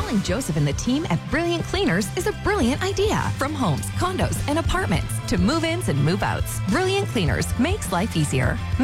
Calling Joseph and the team at Brilliant Cleaners is a brilliant idea. From homes, condos, and apartments to move-ins and move-outs, Brilliant Cleaners makes life easier.